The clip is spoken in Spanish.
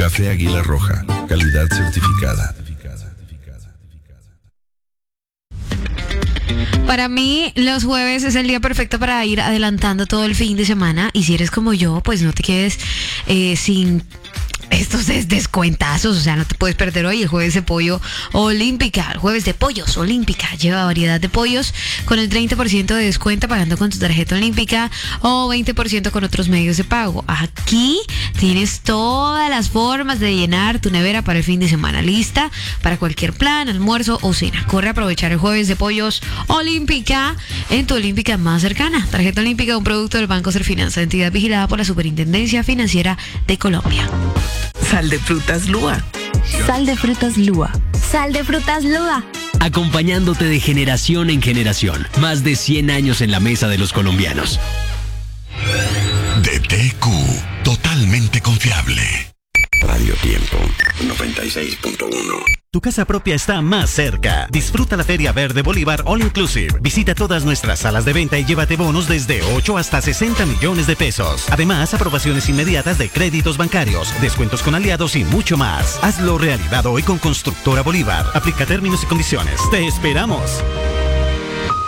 Café Águila Roja, calidad certificada. Para mí, los jueves es el día perfecto para ir adelantando todo el fin de semana. Y si eres como yo, pues no te quedes sin estos descuentazos. O sea, no te puedes perder hoy el jueves de pollo olímpica. El jueves de pollos olímpica. Lleva variedad de pollos con el 30% de descuento pagando con tu tarjeta olímpica o 20% con otros medios de pago. Aquí tienes todas las formas de llenar tu nevera para el fin de semana. Lista para cualquier plan, almuerzo o cena. Corre a aprovechar el jueves de pollos olímpica en tu olímpica más cercana. Tarjeta olímpica, un producto del Banco Serfinanza, entidad vigilada por la Superintendencia Financiera de Colombia. Sal de frutas Lua. Sal de frutas Lua. Sal de frutas Lua. Acompañándote de generación en generación. Más de 100 años en la mesa de los colombianos. DTQ, totalmente confiable. Radio Tiempo 96.1. Tu casa propia está más cerca. Disfruta la Feria Verde Bolívar All Inclusive. Visita todas nuestras salas de venta y llévate bonos desde 8 hasta 60 millones de pesos. Además, aprobaciones inmediatas de créditos bancarios, descuentos con aliados y mucho más. Hazlo realidad hoy con Constructora Bolívar. Aplica términos y condiciones. ¡Te esperamos!